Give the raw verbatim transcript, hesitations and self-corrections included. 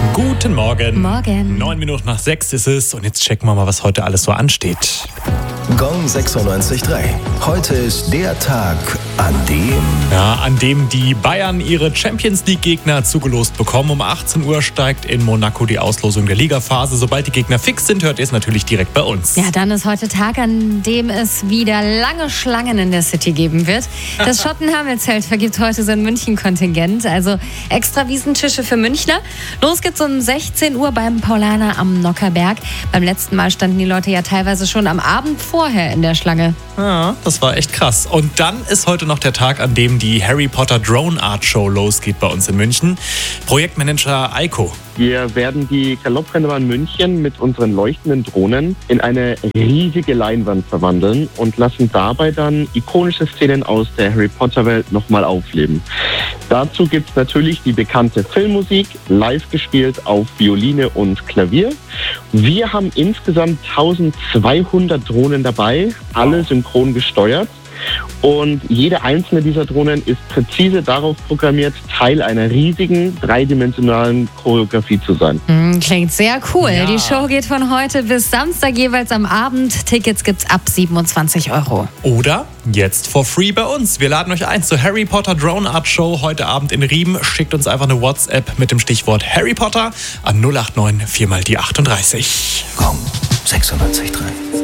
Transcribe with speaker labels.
Speaker 1: Guten Morgen.
Speaker 2: Morgen.
Speaker 1: Neun Minuten nach sechs ist es und jetzt checken wir mal, was heute alles so ansteht.
Speaker 3: Gong sechsundneunzig Komma drei. Heute ist der Tag, an dem...
Speaker 1: Ja, an dem die Bayern ihre Champions-League-Gegner zugelost bekommen. Um achtzehn Uhr steigt in Monaco die Auslosung der Ligaphase. Sobald die Gegner fix sind, hört ihr es natürlich direkt bei uns.
Speaker 2: Ja, dann ist heute Tag, an dem es wieder lange Schlangen in der City geben wird. Das Schottenhamel-Zelt vergibt heute sein München-Kontingent, also extra Wiesentische für Münchner. Los geht's um sechzehn Uhr beim Paulaner am Nockherberg. Beim letzten Mal standen die Leute ja teilweise schon am Abend vorher in der Schlange.
Speaker 1: Ja, das war echt krass. Und dann ist heute noch der Tag, an dem die Harry Potter Drone Art Show losgeht bei uns in München. Projektmanager Eiko.
Speaker 4: Wir werden die Galopprennbahn München mit unseren leuchtenden Drohnen in eine riesige Leinwand verwandeln und lassen dabei dann ikonische Szenen aus der Harry Potter Welt nochmal aufleben. Dazu gibt es natürlich die bekannte Filmmusik, live gespielt auf Violine und Klavier. Wir haben insgesamt eintausendzweihundert Drohnen dabei, alle synchron gesteuert. Und jede einzelne dieser Drohnen ist präzise darauf programmiert, Teil einer riesigen, dreidimensionalen Choreografie zu sein.
Speaker 2: Mm, klingt sehr cool.
Speaker 1: Ja.
Speaker 2: Die Show geht von heute bis Samstag jeweils am Abend. Tickets gibt's ab siebenundzwanzig Euro.
Speaker 1: Oder jetzt for free bei uns. Wir laden euch ein zur Harry Potter Drone Art Show heute Abend in Riem. Schickt uns einfach eine WhatsApp mit dem Stichwort Harry Potter an null acht neun vier mal die achtunddreißig.
Speaker 3: Gong sechsundneunzig Komma drei.